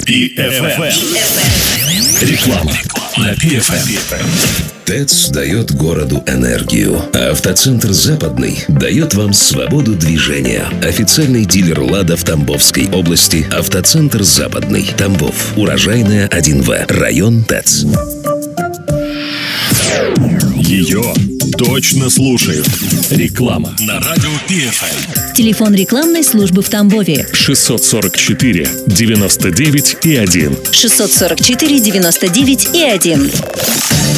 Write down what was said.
Реклама на PFM. ТЭЦ дает городу энергию, а автоцентр «Западный» дает вам свободу движения. Официальный дилер «Лада» в Тамбовской области. Автоцентр «Западный». Тамбов. Урожайная 1В. Район ТЭЦ. Ее точно слушают. Реклама на радио PFM. Телефон рекламной службы в Тамбове 644 99 и 1. 644 99 и 1.